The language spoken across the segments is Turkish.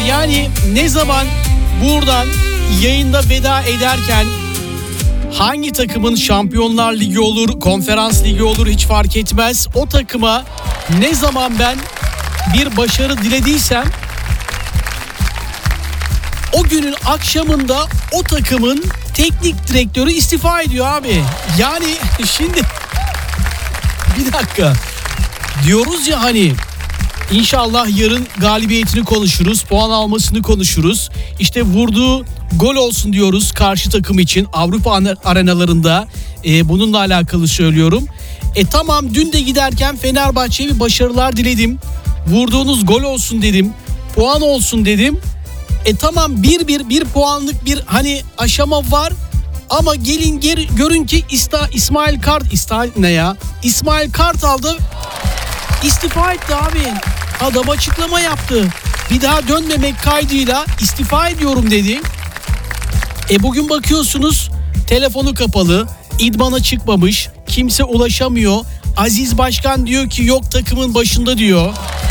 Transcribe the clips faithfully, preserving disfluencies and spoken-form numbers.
yani ne zaman buradan yayında veda ederken hangi takımın Şampiyonlar Ligi olur, Konferans Ligi olur hiç fark etmez. O takıma ne zaman ben bir başarı dilediysem o günün akşamında o takımın teknik direktörü istifa ediyor abi. Yani şimdi bir dakika diyoruz ya hani İnşallah yarın galibiyetini konuşuruz, puan almasını konuşuruz. İşte vurduğu gol olsun diyoruz karşı takım için Avrupa arenalarında. E, bununla alakalı söylüyorum. E tamam, dün de giderken Fenerbahçe'ye bir başarılar diledim. Vurduğunuz gol olsun dedim, puan olsun dedim. E tamam, bir bir bir puanlık bir hani aşama var. Ama gelin geri, görün ki İsta, İsmail Kart, İsta, ne ya? İsmail Kartal da istifa etti abi. Adam açıklama yaptı. Bir daha dönmemek kaydıyla istifa ediyorum dedi. E bugün bakıyorsunuz telefonu kapalı, idmana çıkmamış, kimse ulaşamıyor. Aziz Başkan diyor ki yok takımın başında diyor.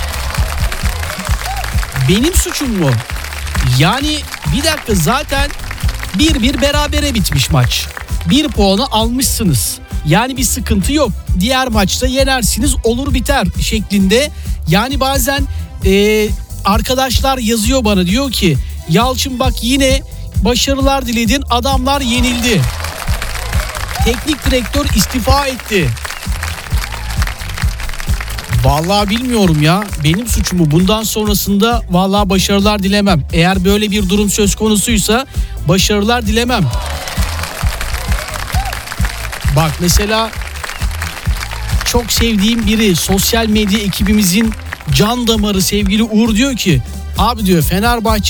Benim suçum mu? Yani bir dakika, zaten bir bir berabere bitmiş maç. Bir puanı almışsınız. Yani bir sıkıntı yok. Diğer maçta yenersiniz, olur biter şeklinde. Yani bazen e, arkadaşlar yazıyor bana, diyor ki Yalçın bak yine başarılar diledin, adamlar yenildi. Teknik direktör istifa etti. Vallahi bilmiyorum ya, benim suçum mu? Bundan sonrasında vallahi başarılar dilemem. Eğer böyle bir durum söz konusuysa başarılar dilemem. Bak mesela çok sevdiğim biri, sosyal medya ekibimizin can damarı sevgili Uğur diyor ki abi diyor Fenerbahçe